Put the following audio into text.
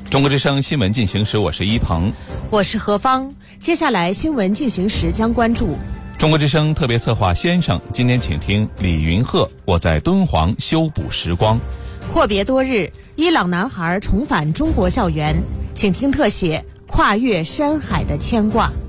中国之声新闻进行时，我是一鹏， 我是何芳。接下来新闻进行时将关注中国之声特别策划先生，今天请听李云鹤，我在敦煌修补时光。 阔别多日，伊朗男孩重返中国校园，请听特写跨越山海的牵挂。